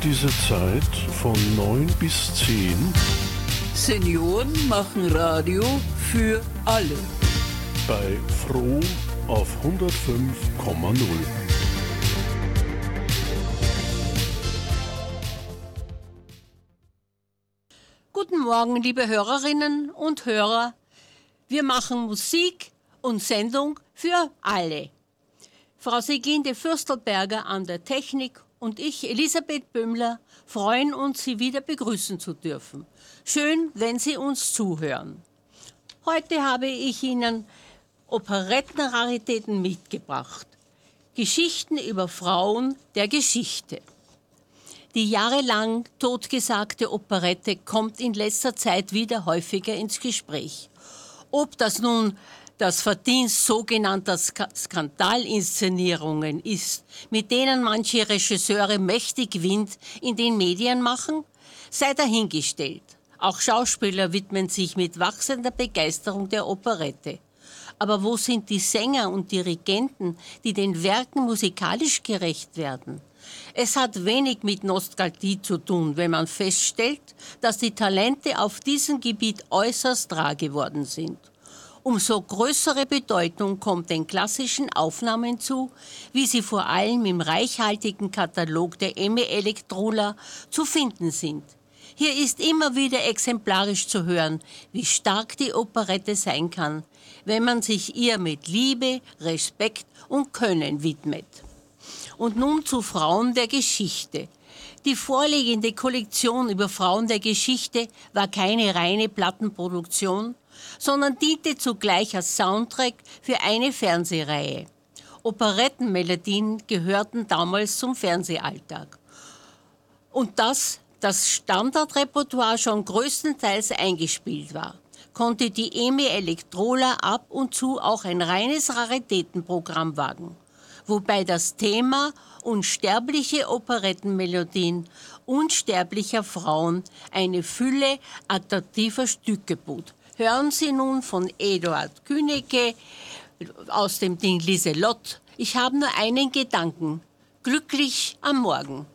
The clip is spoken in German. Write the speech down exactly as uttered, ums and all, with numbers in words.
diese Zeit von neun bis zehn Senioren machen Radio für alle. Bei Froh auf hundertfünf Komma null. Guten Morgen, liebe Hörerinnen und Hörer. Wir machen Musik und Sendung für alle. Frau Siglinde Fürstelberger an der Technik und ich, Elisabeth Böhmler, freuen uns, Sie wieder begrüßen zu dürfen. Schön, wenn Sie uns zuhören. Heute habe ich Ihnen Operettenraritäten mitgebracht. Geschichten über Frauen der Geschichte. Die jahrelang totgesagte Operette kommt in letzter Zeit wieder häufiger ins Gespräch. Ob das nun das Verdienst sogenannter Sk- Skandalinszenierungen ist, mit denen manche Regisseure mächtig Wind in den Medien machen, sei dahingestellt. Auch Schauspieler widmen sich mit wachsender Begeisterung der Operette. Aber wo sind die Sänger und Dirigenten, die den Werken musikalisch gerecht werden? Es hat wenig mit Nostalgie zu tun, wenn man feststellt, dass die Talente auf diesem Gebiet äußerst rar geworden sind. Umso größere Bedeutung kommt den klassischen Aufnahmen zu, wie sie vor allem im reichhaltigen Katalog der Emme Elektrola zu finden sind. Hier ist immer wieder exemplarisch zu hören, wie stark die Operette sein kann, wenn man sich ihr mit Liebe, Respekt und Können widmet. Und nun zu Frauen der Geschichte. Die vorliegende Kollektion über Frauen der Geschichte war keine reine Plattenproduktion, sondern diente zugleich als Soundtrack für eine Fernsehreihe. Operettenmelodien gehörten damals zum Fernsehalltag. Und dass das Standardrepertoire schon größtenteils eingespielt war, konnte die Emme Elektrola ab und zu auch ein reines Raritätenprogramm wagen, wobei das Thema unsterbliche Operettenmelodien unsterblicher Frauen eine Fülle attraktiver Stücke bot. Hören Sie nun von Eduard Künneke aus dem Ding Lieselott. Ich habe nur einen Gedanken. Glücklich am Morgen.